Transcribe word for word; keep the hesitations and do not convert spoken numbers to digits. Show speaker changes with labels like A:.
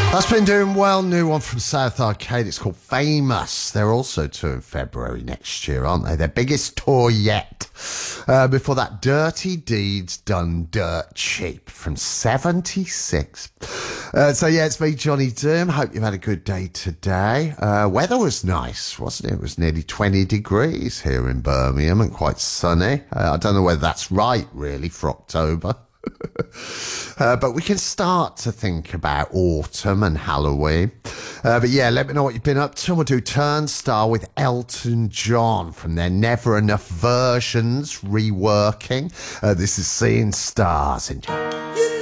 A: That's been doing well. New one from South Arcade. It's called Famous. They're also touring February next year, aren't they? Their biggest tour yet. Uh, before that, Dirty Deeds Done Dirt Cheap from seventy-six. Uh, so yeah, it's me, Johnny Doom. Hope you've had a good day today. Uh, weather was nice, wasn't it? It was nearly twenty degrees here in Birmingham and quite sunny. Uh, I don't know whether that's right, really, for October. uh, but we can start to think about autumn and Halloween. Uh, but yeah, let me know what you've been up to. We'll do Turnstile with Elton John from their Never Enough Versions reworking. Uh, this is Seeing Stars. Enjoy.